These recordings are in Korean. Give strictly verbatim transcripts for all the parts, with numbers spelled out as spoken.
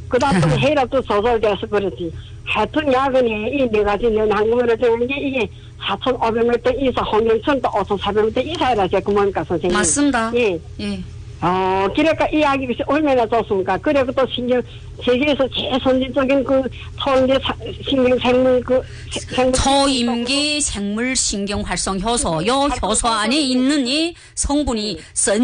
그다음 또 혈압도 조절돼서 그렇지. 하여튼 야근이 이 네 가지 는 항문을 정한 게 이게 사천오백 미터 이상, 홍경천도 오천사백 미터 이상이라 제그 뭡니까 선생님? 맞습니다. 예. 예. 어, 그러니까 이 아기 글쎄 얼마나 좋습니까? 그리고 또 신경, 세계에서 제일 선진적인 그 초임기 신경 생물 그 생물 초임기 생물 신경 활성 효소, 요 효소 안에 있는 이 성분이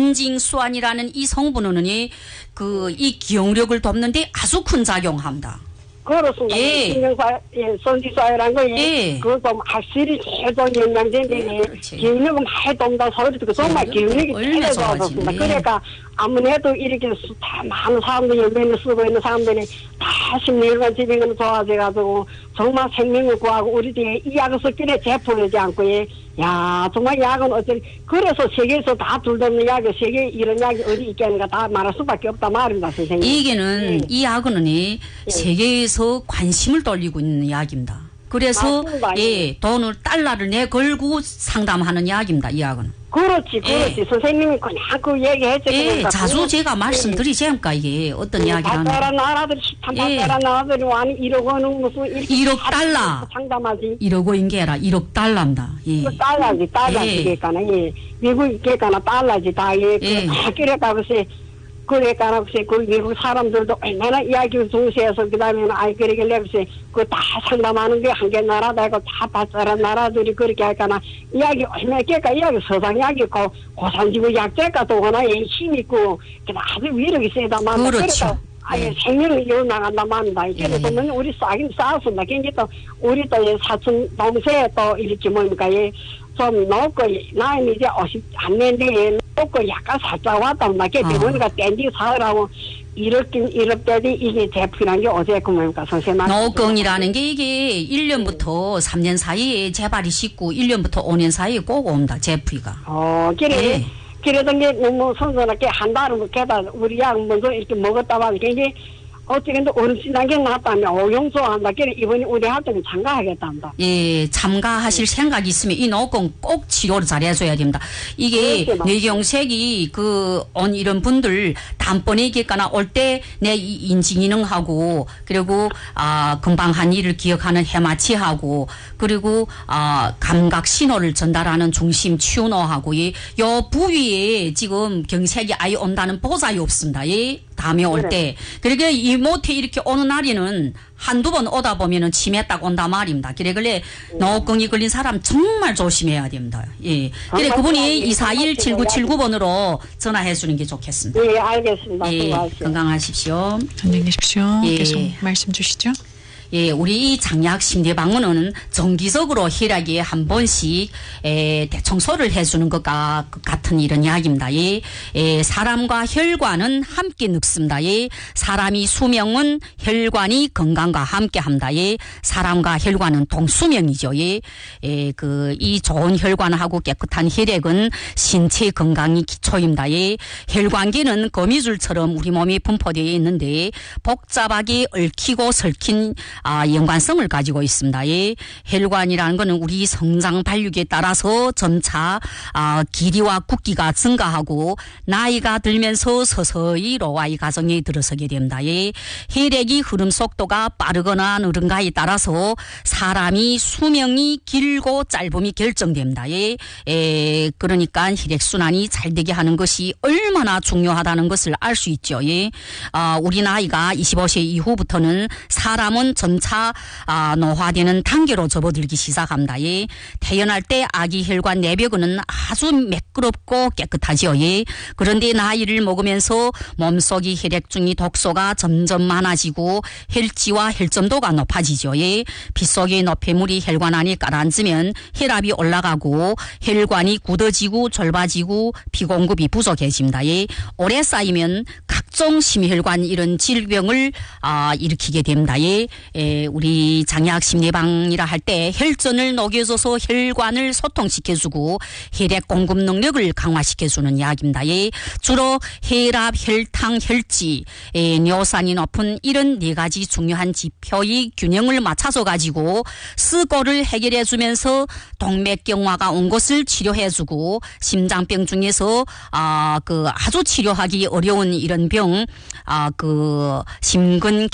선징수안이라는 이 성분은 이 그 이 기억력을 돕는데 아주 큰 작용합니다. 그렇습니다. 예. 신경사, 예, 선지사회라는 거, 예. 예. 그것도 확실히 제일 좋은 영양제인데, 그렇지. 기억력은 많이 돕다 소리 듣고, 정말 기억력이 얼마나 제일 좋아졌습니다. 좋아지네. 그러니까, 아무래도 이렇게 수, 다 많은 사람들이, 연면을 쓰고 있는 사람들이 다 심리혈관 질병을 좋아져가지고, 정말 생명을 구하고, 우리 뒤에 이 약을 섞이는 제품이지 않고, 예. 야, 정말 약은 어째, 그래서 세계에서 다 둘러있는 약이, 세계에 이런 약이 어디 있겠는가 다 말할 수밖에 없다 말입니다, 선생님. 이게는 예. 이 약은 이 세계에서 관심을 돌리고 있는 약입니다. 그래서 맞습니다. 예, 돈을 달러를 내 걸고 상담하는 약입니다. 이 약은. 그렇지, 그렇지. 예. 선생님이 그냥 그 얘기했죠. 예, 그러니까 자주 그거- 제가 말씀드리지 않을까 이게 어떤 예, 이야기라는. 발달한 나라들이 한 예. 발달한 나라들이 완 일억 원은 무슨 이렇게 일억 다 달러. 상담하지. 일억 원인 게 아니라 일억 달러입니다. 예. 그 달러지, 달러지, 예. 그러니까, 예. 미국, 그러니까, 달러지, 다, 예. 예. 그, 다, 그러니까, 글쎄, 그러니까, 글쎄, 그 미국 사람들도 얼마나 이야기를 중시해서, 그 다음에는, 아이, 그러길래, 글쎄, 그 다 상담하는 게 한 개 나라다, 이거 다 발달한 나라들이 그렇게 할까나, 이야기 얼마나, 그러니까, 이야기 서상 이야기 있고, 고산지구 약제가도 워낙 힘 있고, 그 아주 위력이 세다만. 그렇죠. 아예 예. 생명을 이어나간단 말입니다. 이게 예. 보면 우리 싸긴 싸웠습니다. 근데 또 우리 또 사촌 동생 또 이렇게 뭡니까 좀 높고 나이는 이제 오십 안 됐는데 높고 약간 살짝 왔다 막 이렇게 아. 보니까 땡기 사으라고 이렇게 이렇게 이게 제품이란 게 어제 그 뭡니까 선생님? 노경이라는 게 이게 일 년부터 삼 년 사이에 재발이 쉽고 일 년부터 오 년 사이에 꼭 옵니다. 제프가. 어, 그래. 예. 그러던 게 너무 선선하게 한 달을 게다 우리 약 먼저 이렇게 먹었다 보니까 이게 어쨌든 어르신한 게 나왔다면 오용조 한다. 그래 이번에 우리 학교는 참가하겠답니다. 예, 참가하실 생각이 있으면 이 노건 꼭 치료를 잘 해줘야 됩니다. 이게 그렇죠. 뇌경색이 그 온 이런 분들 단번에 있겠거나 올 때 내 인지기능하고 그리고 아 금방 한 일을 기억하는 해마치하고 그리고 아 감각 신호를 전달하는 중심 치유노하고 이 요 부위에 지금 경색이 아예 온다는 보장이 없습니다. 예. 다음에 올 때. 그러니까 이 못해 이렇게 오는 날에는 한두 번 오다 보면은 치매 딱 온다 말입니다. 그래, 그래, 노경이 걸린 사람 정말 조심해야 됩니다. 예. 그래, 그분이 이사일 칠구칠구 번으로 전화해 주는 게 좋겠습니다. 예, 알겠습니다. 예, 수고하십시오. 건강하십시오. 안녕히 계십시오. 예. 계속 말씀 주시죠. 예, 우리 이 장약 심리방문은 정기적으로 혈액에 한 번씩 에, 대청소를 해주는 것과 같은 이런 이야기입니다. 예, 예, 사람과 혈관은 함께 늙습니다. 예, 사람이 수명은 혈관이 건강과 함께합니다. 예, 사람과 혈관은 동수명이죠. 예, 예, 그 이 좋은 혈관하고 깨끗한 혈액은 신체 건강이 기초입니다. 예, 혈관계는 거미줄처럼 우리 몸에 분포되어 있는데 복잡하게 얽히고 설킨 아, 연관성을 가지고 있습니다. 예. 혈관이라는 것은 우리 성장 발육에 따라서 점차 아, 길이와 굵기가 증가하고 나이가 들면서 서서히 노화의 과정에 들어서게 됩니다. 예. 혈액이 흐름 속도가 빠르거나 느른가에 따라서 사람이 수명이 길고 짧음이 결정됩니다. 예. 에, 그러니까 혈액순환이 잘 되게 하는 것이 얼마나 중요하다는 것을 알 수 있죠. 예. 아, 우리 나이가 이십오 세 이후부터는 사람은 점차 아, 노화되는 단계로 접어들기 시작합니다. 예. 태어날 때 아기 혈관 내벽은 아주 매끄럽고 깨끗하죠. 예. 그런데 나이를 먹으면서 몸속의 혈액 중의 독소가 점점 많아지고 혈지와 혈점도가 높아지죠. 예. 피 속의 노폐물이 혈관 안에 가라앉으면 혈압이 올라가고 혈관이 굳어지고 좁아지고 피 공급이 부족해집니다. 예. 오래 쌓이면 각종 심혈관 이런 질병을 아, 일으키게 됩니다. 예. 에, 우리 장약 심리방이라 할 때 혈전을 녹여줘서 혈관을 소통시켜주고 혈액 공급 능력을 강화시켜주는 이야기입니다. 예. 주로 혈압, 혈당, 혈지, 에, 뇨산이 높은 이런 네 가지 중요한 지표의 균형을 맞춰서 가지고 스고를 해결해주면서 동맥경화가 온 것을 치료해주고 심장병 중에서 아, 그 아주 치료하기 어려운 이런 병, 아, 그 심근